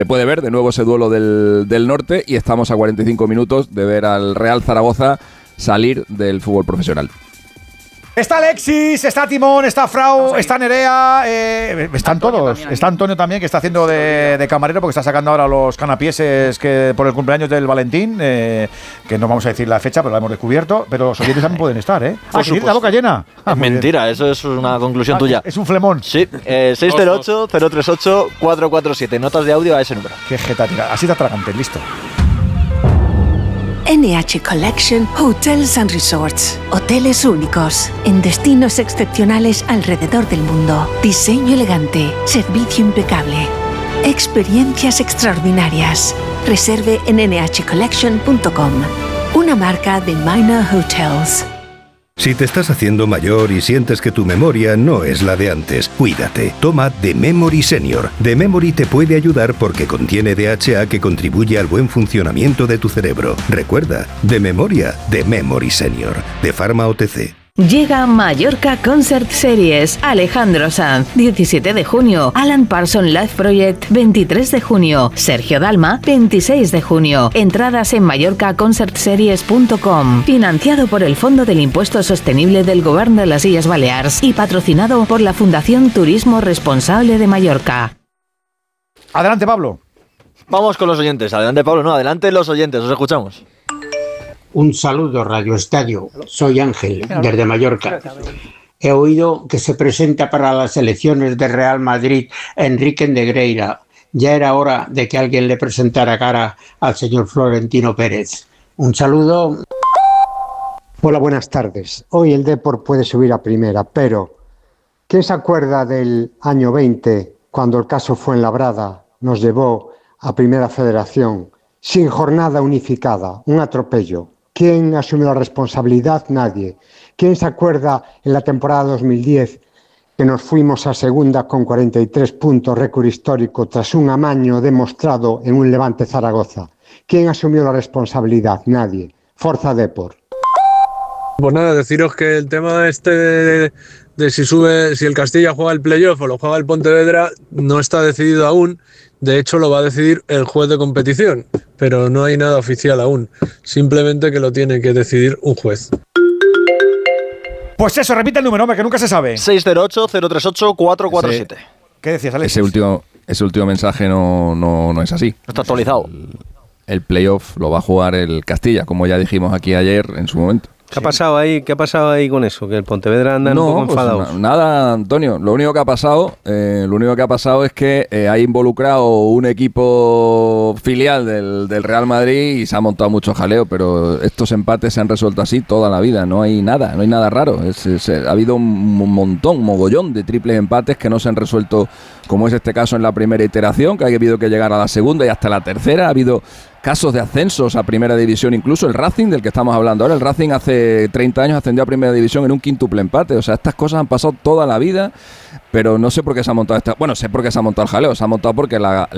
Se puede ver de nuevo ese duelo del norte y estamos a 45 minutos de ver al Real Zaragoza salir del fútbol profesional. Está Alexis, está Timón, está Frau, está Nerea, están todos. Está Antonio también, que está haciendo de camarero, porque está sacando ahora los canapieses que por el cumpleaños del Valentín, que no vamos a decir la fecha, pero la hemos descubierto. Pero los oyentes también pueden estar, ¿eh? Ah, sí, la boca llena. Mentira, eso es una conclusión tuya. Es un flemón. Sí, 608-038-447. Notas de audio a ese número. Qué jeta, tira. Así te atragante, listo. NH Collection Hotels and Resorts. Hoteles únicos, en destinos excepcionales alrededor del mundo. Diseño elegante, servicio impecable. Experiencias extraordinarias. Reserve en nhcollection.com. Una marca de Minor Hotels. Si te estás haciendo mayor y sientes que tu memoria no es la de antes, cuídate. Toma The Memory Senior. The Memory te puede ayudar porque contiene DHA que contribuye al buen funcionamiento de tu cerebro. Recuerda, de memoria, The Memory Senior. De Pharma OTC. Llega Mallorca Concert Series. Alejandro Sanz, 17 de junio. Alan Parsons Live Project, 23 de junio. Sergio Dalma, 26 de junio. Entradas en mallorcaconcertseries.com. Financiado por el Fondo del Impuesto Sostenible del Govern de las Illes Balears y patrocinado por la Fundación Turismo Responsable de Mallorca. Adelante, Pablo. Vamos con los oyentes. Adelante, Pablo. No, adelante los oyentes. Os escuchamos. Un saludo, Radio Estadio. Soy Ángel, desde Mallorca. He oído que se presenta para las elecciones de Real Madrid Enrique Negreira. Ya era hora de que alguien le presentara cara al señor Florentino Pérez. Un saludo. Hola, buenas tardes. Hoy el Depor puede subir a primera, pero ¿quién se acuerda del año 20, cuando el caso Fuenlabrada nos llevó a Primera Federación, sin jornada unificada, un atropello? ¿Quién asumió la responsabilidad? Nadie. ¿Quién se acuerda en la temporada 2010 que nos fuimos a segunda con 43 puntos, récord histórico, tras un amaño demostrado en un Levante Zaragoza? ¿Quién asumió la responsabilidad? Nadie. Forza Depor. Pues nada, deciros que el tema de si el Castilla juega el playoff o lo juega el Pontevedra no está decidido aún. De hecho, lo va a decidir el juez de competición, pero no hay nada oficial aún. Simplemente que lo tiene que decidir un juez. Pues eso, repite el número, hombre, que nunca se sabe. 608-038-447. ¿Qué decías, Alex? Ese último mensaje no es así. No está actualizado. El playoff lo va a jugar el Castilla, como ya dijimos aquí ayer en su momento. ¿Qué ha pasado ahí con eso? Que el Pontevedra anda un poco enfadados. Pues nada, Antonio. Lo único que ha pasado es que ha involucrado un equipo filial del Real Madrid y se ha montado mucho jaleo, pero estos empates se han resuelto así toda la vida. No hay nada raro. Ha habido un mogollón de triples empates que no se han resuelto, como es este caso en la primera iteración, que ha habido que llegar a la segunda y hasta la tercera. Ha habido casos de ascensos a primera división, incluso el Racing, del que estamos hablando ahora. El Racing hace 30 años ascendió a primera división en un quíntuple empate. O sea, estas cosas han pasado toda la vida, pero no sé por qué se ha montado sé por qué se ha montado el jaleo. Se ha montado porque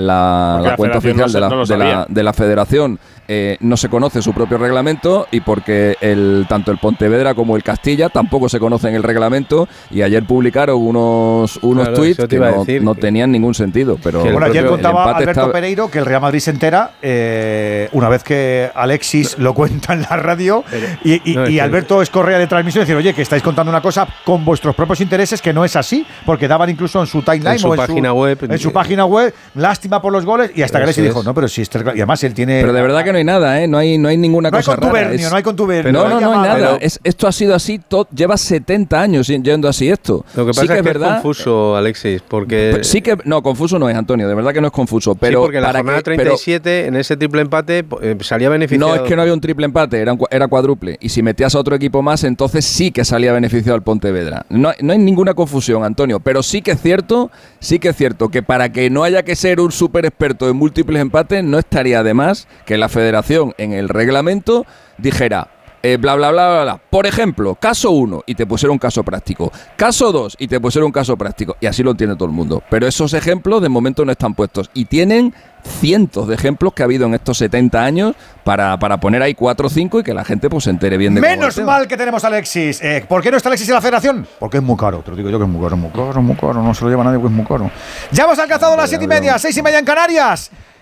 la cuenta oficial de la federación no se conoce su propio reglamento, y porque tanto el Pontevedra como el Castilla tampoco se conocen el reglamento, y ayer publicaron unos tweets que no tenían ningún sentido. Pero bueno, ayer contaba Alberto Pereiro que el Real Madrid se entera una vez que Alexis lo cuenta en la radio, y Alberto es correa de transmisión y decir, oye, que estáis contando una cosa con vuestros propios intereses que no es así, porque daban incluso en su timeline en su página web, lástima por los goles, y hasta que Alexis dijo, no, pero si y además él tiene... Pero de verdad que no hay nada, no hay ninguna cosa rara. No hay contubernio, no hay nada. Esto ha sido así, lleva 70 años yendo así esto. Lo que pasa es que es confuso, Alexis, porque... Sí que... No, confuso no es, Antonio, de verdad que no es confuso. Pero sí, porque en la jornada 37, en ese triple empate, salía beneficiado... No, es que no había un triple empate, era cuádruple. Y si metías a otro equipo más, entonces sí que salía beneficiado el Pontevedra. No hay ninguna confusión, Antonio, pero sí que es cierto que para que no haya que ser un súper experto en múltiples empates, no estaría de más que la federación en el reglamento dijera bla, bla, bla, bla, bla. Por ejemplo, caso 1, y te pusieron un caso práctico. Caso 2, y te pusieron un caso práctico. Y así lo entiende todo el mundo. Pero esos ejemplos de momento no están puestos. Y tienen cientos de ejemplos que ha habido en estos 70 años para poner ahí 4 o 5 y que la gente pues se entere bien de cómo. Menos mal que tenemos a Alexis. ¿Por qué no está Alexis en la federación? Porque es muy caro. Te lo digo yo que es muy caro. No se lo lleva nadie porque es muy caro. Ya hemos alcanzado las 7:30, 6:30 en Canarias.